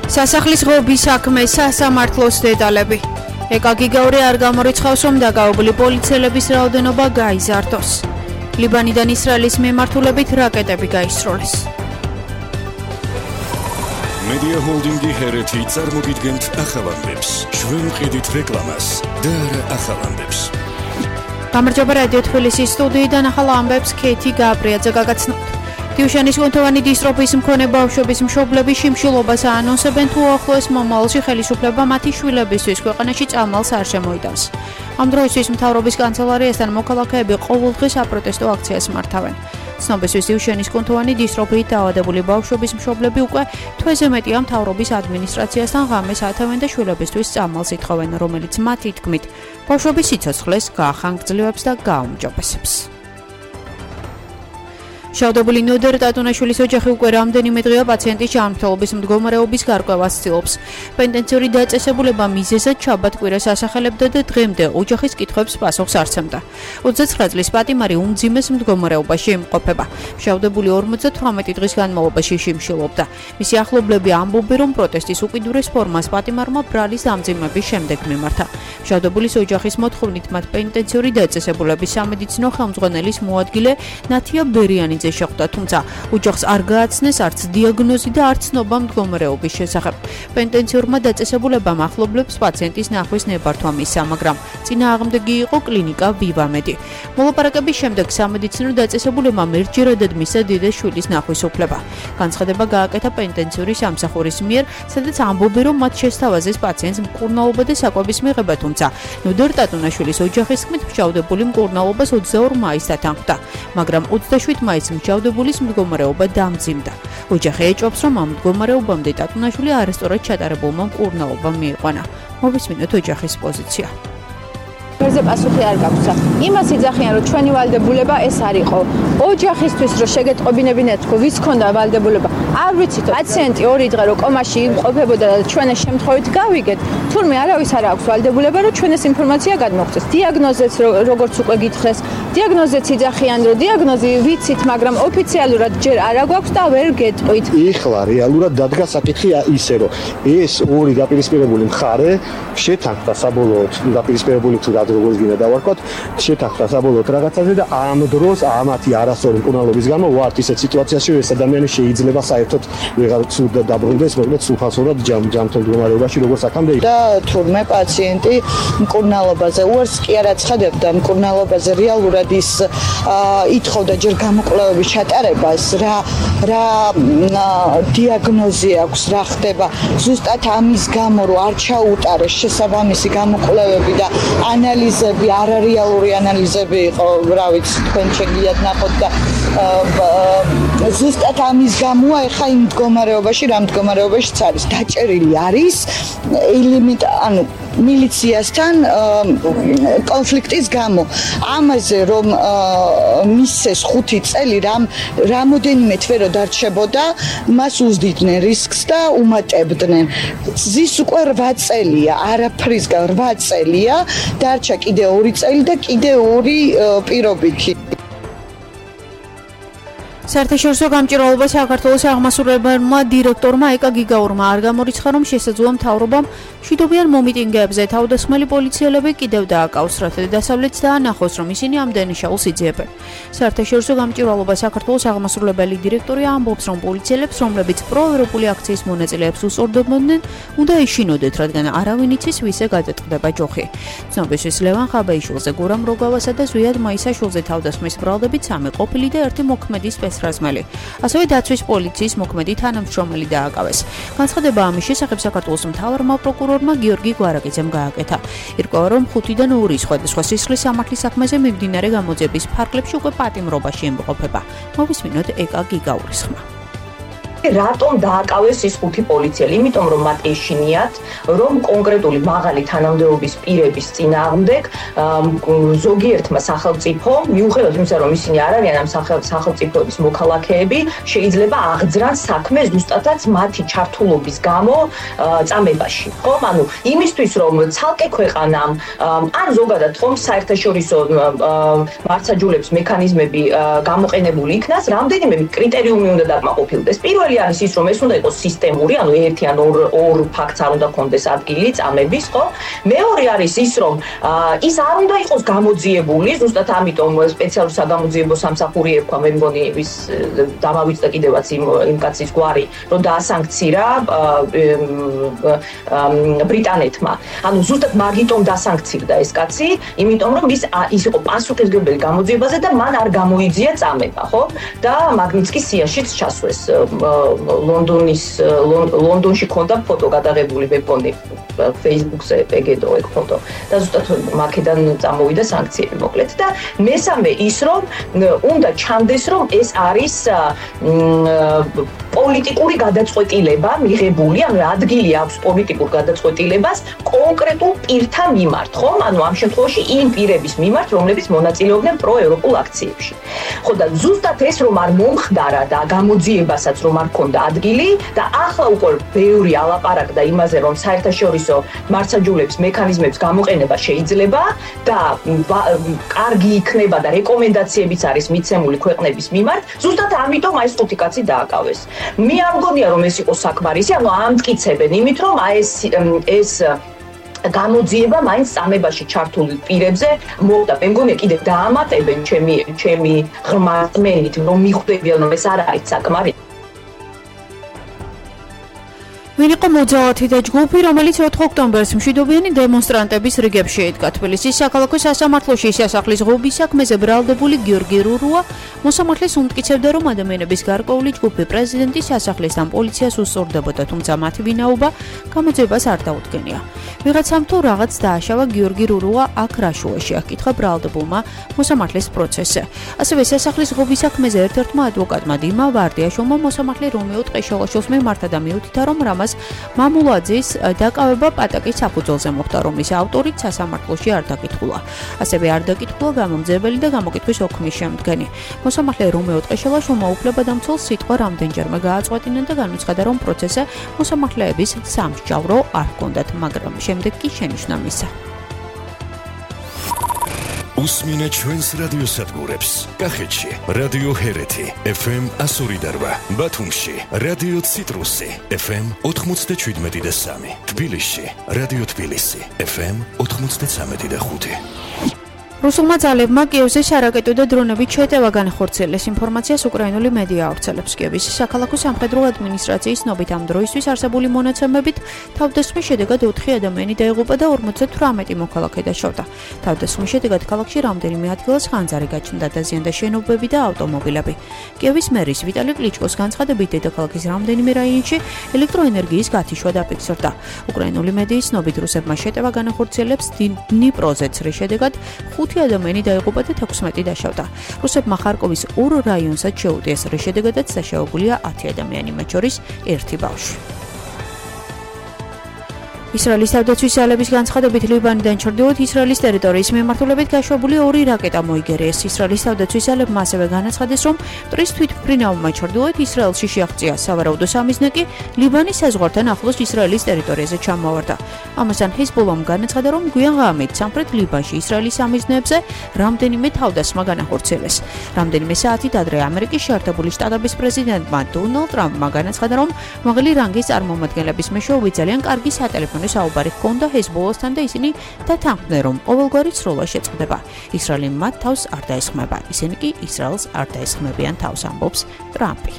სასახლის ღობის საქმე სასამართლოს დეტალები. ეკაგიგაური არ გამორიცხავს, რომ დაკავებული პოლიციელების რაოდენობა გაიზარდოს. ლიბანიდან ისრაელის მიმართულებით რაკეტები გაისროლეს. მედია ჰოლდინგი ჰერეთი წარმოგიდგენთ ახალამდებს. ჩვენ ვყიდით რეკლამას და არა ახალამდებს. გამარჯობა რადიო თბილისის სტუდიიდან ახალ ამბებს ქეთი გაბრიაძე გაგაცნობთ. დიუშანის კუნთოვანი დისტროფიის მქონე ბავშვების მშობლები შიმშილობას აანონსებენ, თუ ახლოს მომავალში ხელისუფლება მათი შვილებისთვის ქვეყანაში წამალს არ შემოიტანს. ამ დროისთვის მთავრობის კანცელარიასთან მოქალაქეები ყოველდღე საპროტესტო აქციას მართავენ. ცნობისთვის დიუშანის კუნთოვანი დისტროფიით დაავადებული ბავშვების მშობლები უკვე თვეზე მეტია მთავრობის ადმინისტრაციასთან ღამეს ათავენ და შვილებისთვის წამალს ითხოვენ, რომელიც მათი თქმით ბავშვების სიცოცხლეს გაახანგრძლივებს და გააუმჯობესებს. შავდებული ნოდერ ტატუნაშვილის ოჯახი უკვე რამდენიმე დღეა პაციენტის ჯანმრთელობის მდგომარეობის გარკვევას ცდილობს. პენტენციური დაწესებულება მიზეზად შაბათ-კვირას ასახელებდა და დღემდე ოჯახის კითხვებს პასუხს არცემდა. 29 წლის პატიმარი უმძიმეს მდგომარეობაში იმყოფება. შავდებული 58 დღის განმავლობაში შიმშილობდა. მისი ახლობლები ამბობენ, რომ პროტესტის უკიდურეს ფორმას პატიმარმა ბრალის დამძიმების შემდეგ მიმართა. შავდებულის ოჯახის მოთხოვნით მათ პენტენციური დაწესებულების სამედიცინო ხელმძღვანელის მოადგილე ნათია ბერიანიძე შეხვდა, თუმცა ოჯახს არ გააცნეს არც დიაგნოზი და არც ცნობა მდგომარეობის შესახებ. პენტენციურმა დაწესებულებამ ახლობლებს პაციენტის ნახვის ნებართვა მისცა, მაგრამ წინააღმდეგი იყო კლინიკა ვივამედი. მოლაპარაკების შემდეგ სამედიცინო დაწესებულებამ ერთჯერადად მისცა დედა შვილის ნახვის უფლება. განცხადება გააკეთა პენტენციური სამსახურის მიერ, სადაც ამბობენ, რომ მათ შესთავაზეს პაციენტს მკურნალობა და საკვების მიღება, თუმცა ნოდერ ტატუნაშვილის ოჯახის თქმით მჟავდებული მკურნალობას 22 მაისს დათანხმდა, მაგრამ 27 მაისს მჟავდებულის მდგომარეობა დამძიმდა. ოჯახი ეჭვობს, რომ ამ მდგომარეობამდე ტატუნაშვილი არასწორად ჩატარებულმა მკურნალობამ მიიყვანა. მოვისმინოთ ოჯახის პოზიცია. მერზე პასუხი არ გაქვს. იმას იძახიან, რომ ჩვენი ვალდებულება ეს არ იყო. ოჯახისთვის რომ შეგეტყობინებინათ, რომ ვის ქონდა ვალდებულება. არ ვიცით, პაციენტი 2 დღე რო კომაში იმყოფებოდა და ჩვენ ეს შემთხვევით გავიგეთ, თურმე არავის არ აქვს ვალდებულება, რომ ჩვენ ეს ინფორმაცია გადმოგვცეს. დიაგნოზეც როგორც უკვე გითხრეს, დიაგნოზეც იძახიან, რომ დიაგნოზი ვიცით, მაგრამ ოფიციალურად ჯერ არ აგვაქვს და ვერ გეტყვით. ეხლა რეალურად დადგა საკითხი ისე, რომ ეს ორი დაპირისპირებული მხარე შეთანხმდა საბოლოოდ დაპირისპირებული თუ როგორც გინდა დავარქვათ, შეთანხმდა საბოლოოდ რაღაცაზე და ამ დროს ამათი არასწორი მკურნალობის გამო ვართ ისეთ სიტუაციაში, რომ ეს ადამიანი შეიძლება საერთოდ ვეღარ ცუდ დაბრუნდეს, მოკლედ სულხასურად ჯანმრთელ მდგომარეობაში როგორც აქამდე იყო. და თურმე პაციენტი მკურნალობაზე უარს კი არ აცხადებდა მკურნალობაზე რეალურად ის ითხოვდა ჯერ გამოკვლევების ჩატარებას, რა დიაგნოზი აქვს, რა ხდება ზუსტად ამის გამო, რომ არ ჩაუტარეს შესაბამისი გამოკვლევები და ანალიზები, არარეალური ანალიზები იყო, რა ვიცი, თქვენ შეგიძლიათ ნახოთ და ზუსტად ამის გამოა ეხა იმ მდგომარეობაში, რა მდგომარეობაშიც არის. დაჭერილი არის ანუ მილიციასთან კონფლიქტის გამო. ამაზე რომ მისცეს 5 წელი რამოდენიმე თვე რო დარჩებოდა, მას უზდიდნენ რისკს და უმატებდნენ. ზის უკვე 8 წელია, არაფრისგან 8 წელია, დარჩა კიდე 2 წელი და კიდე 2 პირობითი. საერთაშორისო გამჭირვალობა საქართველოს აღმასრულებელმა დირექტორმა ეკაგიგაურმა არ გამორიცხა, რომ შესაძლოა მთავრობამ მშვიდობიან მომიტინგეებზე თავდასხმელი პოლიციელები კიდევ დააკავოს, რათა დასავლეთს დაანახოს, რომ ისინი ამ დანაშაულს იძიებენ. საერთაშორისო გამჭირვალობა საქართველოს აღმასრულებელი დირექტორი ამბობს, რომ პოლიციელებს, რომლებიც პროევროპული აქციის მონაწილეებს უსწორდებოდნენ, უნდა ეშინოდეთ, რადგან არავინ იცის ვისე გადაწყდება ჯოხი. ცნობისთვის ლევან ხაბაიშვილზე, გურამ როგავასა და ზვიად მაისაშვილზე თავდასხმის ბრალდებით 3 ყოფილი და 1 მოქმედი სპეცრაზმელი. ასევე დაცვის პოლიციის მოქმედი თანამშრომელი დააკავეს. განცხადება ამის შესახებ საქართველოს მთავარმა პროკურორმა გიორგი გვარაკიძემ გააკეთა. ირკვევა, რომ 5-დან 2 სხვადასხვა სისხლის სამართლის საქმეზე მიმდინარე გამოძიების ფარგლებში უკვე პატიმრობაში იმყოფება. მოვისმინოთ ეკაგიგაურის ხმა. რატომ დააკავეს ეს 5 პოლიციელი? იმიტომ რომ მათ ეშინიათ, რომ კონკრეტული მაღალი თანამდებობის პირების წინააღმდეგ ზოგიერთმა სახელმწიფო, მიუხედავად იმისა, რომ ისინი არ არიან ამ სახელმწიფოების მოქალაქეები, შეიძლება აღძრან საქმე ზუსტადაც მათი ჩართულობის გამო წამებაში. ხომ? ანუ იმისთვის, რომ ცალკე ქვეყანამ ან ზოგადად ხომ საერთაშორისო მართლმსაჯულების მექანიზმები გამოყენებული იქნას, რამდენიმე კრიტერიუმი უნდა დაკმაყოფილდეს. პირველი პირველი არის ის, რომ ეს უნდა იყოს სისტემური, ანუ ერთი ან ორ ფაქტს არ უნდა კონდეს ადგილი წამების, ხო? მეორე არის ის, რომ ის არ უნდა იყოს გამოძიებული, ზუსტად ამიტომ სპეციალური საგამოძიებო სამსახური ერქვა, მე მგონი ის დამავიწყდა კიდევაც იმ კაცის გვარი, რომ დაასანქცირა ბრიტანეთმა. ანუ ზუსტად მაგიტომ დასანქცირდა ეს კაცი, იმიტომ რომ ის იყო პასუხისმგებელი გამოძიებაზე და მან არ გამოიძია წამება, ხო? და მაგნიცკის სიაშიც ჩასვეს. ლონდონში ქონდა ფოტო გადაღებული, მე მგონი Facebook-ზე ეგედო ეგ ფოტო. და ზუსტად მაქედან წამოვიდა სანქციები მოკლედ და მესამე ის რომ უნდა ჩანდეს რომ ეს არის პოლიტიკური გადაწყვეტილება მიღებული, ანუ ადგილი აქვს პოლიტიკურ გადაწყვეტილებას კონკრეტულ პირთა მიმართ, ხო? ანუ ამ შემთხვევაში იმ პირების მიმართ, რომლებიც მონაწილეობდნენ პროევროპულ აქციებში. ხო და ზუსტად ეს რომ არ მომხდარა და გამოძიებასაც რომ არ ქონდა ადგილი და ახლა უკვე ბევრი ალაპარაკდა იმაზე, რომ საერთაშორისო მართლმსაჯულების მექანიზმების გამოყენება შეიძლება და კარგი იქნება და რეკომენდაციებიც არის მიცემული ქვეყნების მიმართ, ზუსტად ამიტომ აი ეს 5 კაცი დააკავეს. მე არ მგონია რომ ეს იყო საკმარისი, ანუ ამტკიცებენ იმით რომ ეს გამოძიება მაინც წამებაში ჩართულ პირებზე მოხდა. მე მგონია კიდე დაამატებენ ჩემი ღრმა რწმენით რომ მიხვდებიან რომ ეს არ არის საკმარისი. ვინ იყო მოძალათი და ჯგუფი, რომელიც 4 ოქტომბერს მშვიდობიანი დემონსტრანტების რიგებში შეიდგა თბილისის საქალაქო სასამართლოში სასახლის ღობის საქმეზე ბრალდებული გიორგი რურუა მოსამართლეს უმტკიცებდა, რომ ადამიანების გარკვეული ჯგუფი პრეზიდენტის სასახლესთან პოლიციას უსწორდებოდა, თუმცა მათი ვინაობა გამოძიებას არ დაუდგენია. ვიღაცამ თუ რაღაც დააშავა გიორგი რურუა აქ რაშუაში, აკითხა ბრალდებულმა მოსამართლეს პროცესზე. ასევე სასახლის ღობის საქმეზე ერთ-ერთმა ადვოკატმა დიმა ვარდიაშვილმა მოსამართლე რომეო ტყეშალაშვილს მიმართა და მიუთითა, რომ რამას მამულაძის დაკავება პატაკის საფუძველზე მოხდა, რომლის ავტორიც სასამართლოში არ დაკითხულა. ასევე არ დაკითხულა გამომძიებელი და გამოკითხვის ოქმის შემდგენი. მოსამართლე რომეო ტყეშალაშვილმა უფლებადამცველს სიტყვა რამდენჯერმე გააწყვეტინა და განუცხადა, რომ პროცესზე მოსამართლეების სამსჯავრო არ ჰქონდათ, მაგრამ შემდეგ კი შენიშვნა მისცა. უსმინეთ ჩვენს რადიოსადგურებს. კახეთში რადიო ჰერეთი FM 102.8, ბათუმში რადიო ციტრუსი FM 97.3, თბილისში რადიო თბილისი FM 93.5. რუსულმა ძალებმა კიევზე სარაკეტო და დრონებით შეტევა განახორციელეს. ინფორმაციას უკრაინული მედია ავრცელებს. კიევის საქალაქო სამხედრო ადმინისტრაციის ცნობით ამ დროისთვის არსებული მონაცემებით თავდასხმის შედეგად 4 ადამიანი დაიღუპა და 58 მოქალაქე დაშავდა. თავდასხმის შედეგად ქალაქში რამდენიმე ადგილას ხანძარი გაჩნდა, დაზიანდა შენობები და ავტომობილები. კიევის მერის ვიტალი კლიჩკოს განცხადებით, დედაქალაქის რამდენიმე რაიონში ელექტროენერგიის გათიშვა დაფიქსირდა. უკრაინული მედიის ცნობით რუსებმა შეტევა განახორციელებს დნიპროზეც, რის შედეგად 5 ადამიანი დაიღუპა და 16 დაშავდა. რუსებმა ხარკოვის 2 რაიონსაც შეუტიეს, რის შედეგადაც დაშავებულია 10 ადამიანი, მათ შორის 1 ბავშვი. ისრაელის თავდაცვის ძალების განცხადებით ლიბანიდან ჩრდილოეთ ისრაელის ტერიტორიის მიმართულებით გაშვებული 2 რაკეტა მოიგერიეს. ისრაელის თავდაცვის ძალებმა ასევე განაცხადეს, რომ მტრის თვითმფრინავმა ჩრდილოეთ ისრაელში შეაღწია. სავარაუდო სამიზნე კი ლიბანის საზღვართან ახლოს ისრაელის ტერიტორიაზე ჩამოვარდა. ამასთან ჰეზბოლამ განაცხადა, რომ გვიან ღამით სამხრეთ ლიბანში ისრაელის სამიზნეებზე რამდენიმე თავდასხმა განახორციელეს. რამდენიმე საათით ადრე ამერიკის შეერთებული შტატების პრეზიდენტმა დონალდ ტრამპმა განაცხადა, რომ მაღალი რანგის წარმომადგენლების მეშვეობით ძალიან კარგი სატელეფონო საუბარი ჰქონდა ჰეზბოლასთან და ისინი დათანხმდნენ, რომ ყოველგვარი სროლა შეწყდება. ისრაელი მათ თავს არ დაესხმება, ისინი კი ისრაელს არ დაესხმებიან თავს, ამბობს ტრამპი.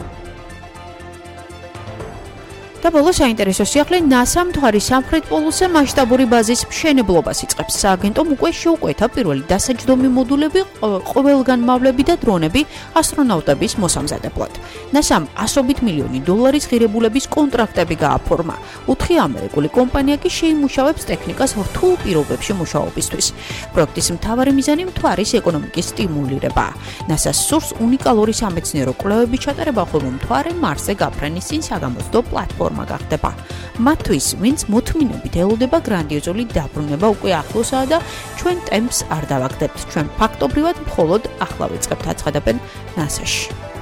და ბოლოს საინტერესო სიახლე NASA მთვარის სამხრეთ პოლუსზე მასშტაბური ბაზის მშენებლობას იწყებს. სააგენტომ უკვე შეუკვეთა პირველი დასაჯდომი მოდულები, ყველგანმავლები და დრონები ასტრონავტების მოსამზადებლად. NASA-მ $100 მილიონი ღირებულების კონტრაქტები გააფორმა. 4 ამერიკული კომპანია კი შეიმუშავებს ტექნიკას რთულ პირობებში მუშაობისთვის. პროექტის მთავარი მიზანი მთვარის ეკონომიკის სტიმულირებაა. NASA-ს სურს უნიკალური სამეცნიერო კვლევები ჩატარება, ხოლო მთვარე მარსზე გაფრენის წინ საგამოცდო პლატფორმა გახდება. მათთვის, ვინც მოთმინებით ელოდება გრანდიოზული დაბრუნება უკვე ახლოსაა და ჩვენ ტემპს არ დავაგდებთ. ჩვენ ფაქტობრივად მხოლოდ ახლა ვიწყებთ, აცხადებენ NASA-ში.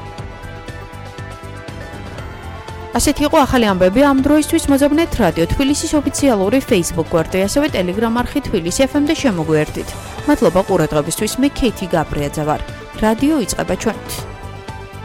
ასეთი იყო ახალი ამბები ამ დროისთვის. მოძებნეთ რადიო თბილისის ოფიციალური Facebook გვერდი, ასევე Telegram არხი თბილისი FM და შემოგვიერთდით. მადლობა ყურადღებისთვის. მე ქეითი გაბრიაძე ვარ. რადიო იწყება ჩვენით.